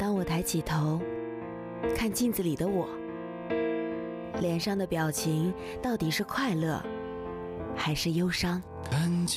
当我抬起头，看镜子里的我，脸上的表情到底是快乐还是忧伤？